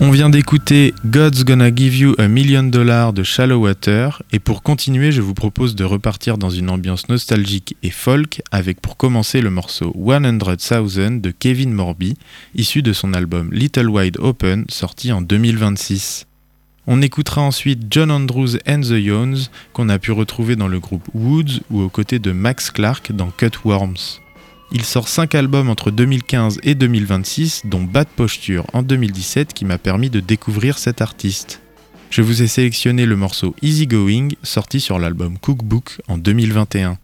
On vient d'écouter God's Gonna Give You $1 Million de Shallow Water et pour continuer je vous propose de repartir dans une ambiance nostalgique et folk avec pour commencer le morceau 100,000 de Kevin Morby issu de son album Little Wide Open sorti en 2026. On écoutera ensuite John Andrews and the Yones qu'on a pu retrouver dans le groupe Woods ou aux côtés de Max Clark dans Cutworms. Il sort 5 albums entre 2015 et 2026, dont Bad Posture en 2017 qui m'a permis de découvrir cet artiste. Je vous ai sélectionné le morceau Easy Going, sorti sur l'album Cookbook en 2021.